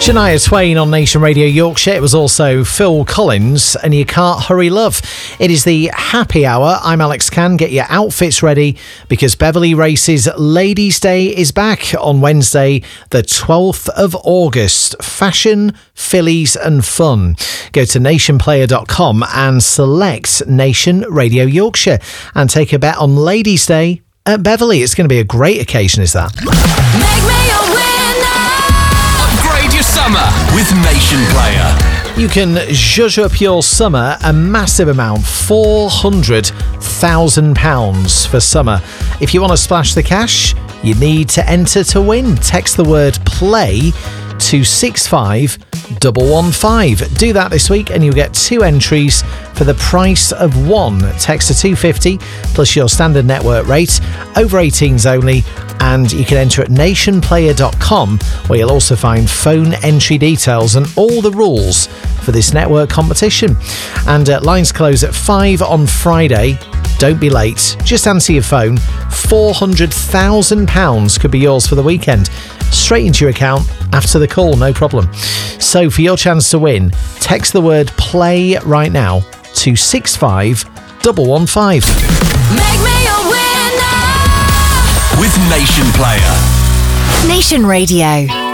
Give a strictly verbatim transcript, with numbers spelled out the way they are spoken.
Shania Twain on Nation Radio Yorkshire. It was also Phil Collins and You Can't Hurry Love. It is the happy hour. I'm Alex Can. Get your outfits ready because Beverley Races Ladies' Day is back on Wednesday, the twelfth of August. Fashion, fillies and fun. Go to nation player dot com and select Nation Radio Yorkshire and take a bet on Ladies' Day at Beverley. It's going to be a great occasion, is that? Make me a winner. Upgrade your summer with Nation Player. You can zhuzh up your summer a massive amount, four hundred thousand pounds for summer. If you want to splash the cash, you need to enter to win. Text the word play to six five one one five. Do that this week and you'll get two entries for the price of one. Text to two fifty plus your standard network rate, over eighteens only, and you can enter at nation player dot com where you'll also find phone entry details and all the rules for this network competition. And uh, lines close at five on Friday. Don't be late. Just answer your phone. four hundred thousand pounds could be yours for the weekend. Straight into your account after the call, no problem. So for your chance to win, text the word play right now to six five one one five. Make me a winner. With Nation Player. Nation Radio.